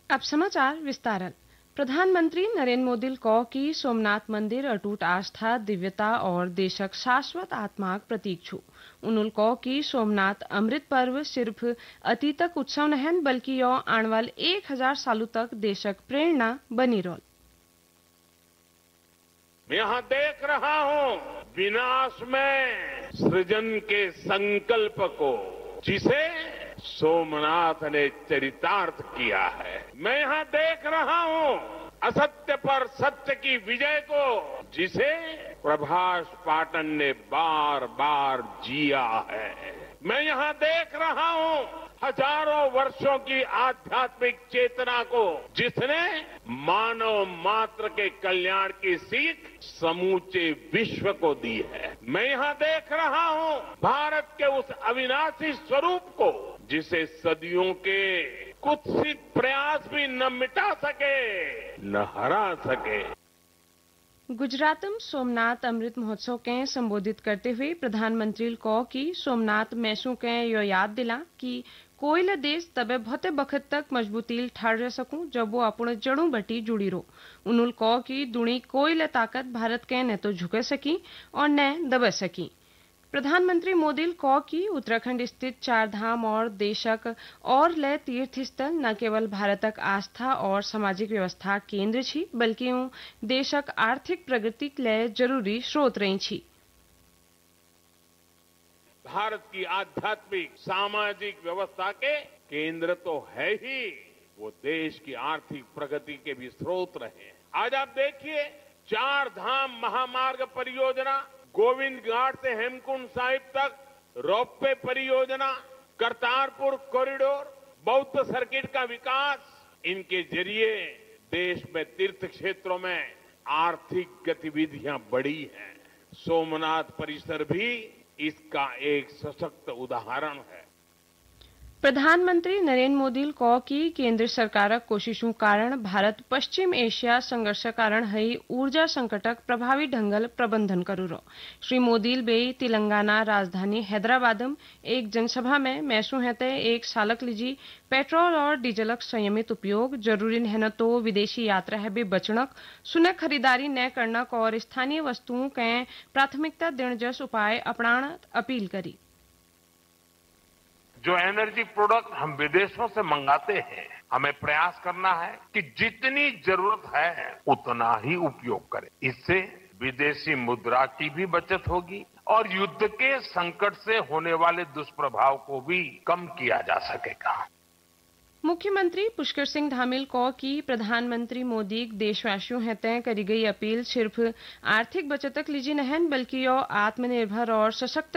अब समाचार विस्तारन। प्रधानमंत्री नरेंद्र मोदी कौ की सोमनाथ मंदिर अटूट आस्था दिव्यता और देशक शाश्वत आत्माक प्रतीक छु। उनुल कौ की सोमनाथ अमृत पर्व सिर्फ अतीतक उत्सव नहीं बल्कि यौ आने वाले 1000 सालों तक देशक प्रेरणा बनी रोल। मैं यहां देख रहा हूं विनाश में सृजन के संकल्प को, जिसे सोमनाथ ने चरितार्थ किया है। मैं यहां देख रहा हूं असत्य पर सत्य की विजय को, जिसे प्रभास पाटन ने बार बार जिया है। मैं यहां देख रहा हूं हजारों वर्षों की आध्यात्मिक चेतना को, जिसने मानव मात्र के कल्याण की सीख समूचे विश्व को दी है। मैं यहां देख रहा हूं भारत के उस अविनाशी स्वरूप को, जिसे सदियों के कुत्सित प्रयास भी न मिटा सके न हरा सके। गुजरातम सोमनाथ अमृत महोत्सव के संबोधित करते हुए प्रधानमंत्री कौ की सोमनाथ मैसू के यो याद दिला कि कोई देश तबे बहुते बखत तक मजबूती ठाड़ रह सकूं जब वो अपने जड़ों बटी जुड़ी रो। उनुल कौ की दुणी कोई ताकत भारत के न तो झुके सकी और न दबे सकी। प्रधानमंत्री मोदी कौ की उत्तराखंड स्थित चार धाम और देशक और ले तीर्थ स्थल न केवल भारतक आस्था और सामाजिक व्यवस्था केंद्र छी बल्कि देशक आर्थिक प्रगति ले जरूरी स्रोत रही छी। भारत की आध्यात्मिक सामाजिक व्यवस्था के केंद्र तो है ही, वो देश की आर्थिक प्रगति के भी स्रोत रहे। आज आप देखिए चार धाम महामार्ग परियोजना, गोविंद घाट से हेमकुंड साहिब तक रोपवे परियोजना, करतारपुर कॉरिडोर, बौद्ध सर्किट का विकास, इनके जरिए देश में तीर्थ क्षेत्रों में आर्थिक गतिविधियां बढ़ी हैं। सोमनाथ परिसर भी इसका एक सशक्त उदाहरण है। प्रधानमंत्री नरेंद्र मोदी कौ की केंद्र सरकारक कोशिशों कारण भारत पश्चिम एशिया संघर्ष कारण हई ऊर्जा संकटक प्रभावी ढंगल प्रबंधन करू रो। श्री मोदी बे तेलंगाना राजधानी हैदराबादम एक जनसभा में मैसू हेते एक सालक लीजी पेट्रोल और डीजलक संयमित उपयोग, जरूरी न तो विदेशी यात्रा है बे बचनक, सुनक खरीदारी न करनक और स्थानीय वस्तुओं के प्राथमिकता देण जस उपाय अपनाण अपील करी। जो एनर्जी प्रोडक्ट हम विदेशों से मंगाते हैं, हमें प्रयास करना है कि जितनी जरूरत है उतना ही उपयोग करें। इससे विदेशी मुद्रा की भी बचत होगी और युद्ध के संकट से होने वाले दुष्प्रभाव को भी कम किया जा सकेगा। मुख्यमंत्री पुष्कर सिंह धामील कौ की प्रधानमंत्री मोदी देशवासियों हेते करी गई अपील सिर्फ आर्थिक बचतक लीजी नहन बल्कि यो आत्मनिर्भर और सशक्त